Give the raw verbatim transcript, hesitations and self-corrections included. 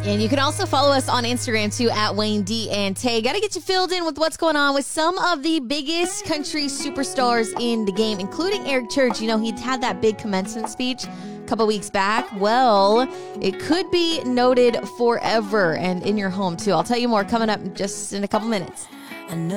And you can also follow us on Instagram, too, at Wayne D and Tay. Got to get you filled in with what's going on with some of the biggest country superstars in the game, including Eric Church. You know, he had that big commencement speech a couple weeks back. Well, it could be noted forever and in your home, too. I'll tell you more coming up just in a couple minutes.